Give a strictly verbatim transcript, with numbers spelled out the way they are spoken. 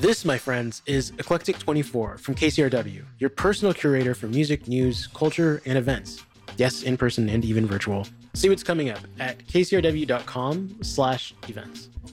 This, my friends, is Eclectic twenty-four from K C R W, your personal curator for music, news, culture, and events. Yes, in person and even virtual. See what's coming up at kcrw.com slash events.